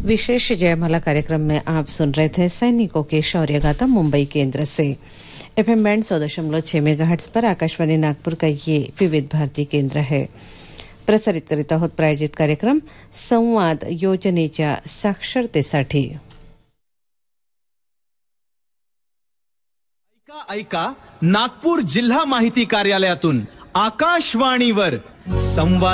विशेष जयमाला कार्यक्रम में आप सुन रहे थे सैनिकों के शौर्य गाथा मुंबई केंद्र से। FM बैंड 100.6 मेगाहर्ट्ज पर आकाशवाणी नागपूर का ये विविध भारती केंद्र है। प्रसारित करीत आहोत प्रायोजित कार्यक्रम संवाद योजनेच्या साक्षरतेसाठी। ऐका नागपूर जिल्हा माहिती कार्यालयातून आकाशवाणीवर संवाद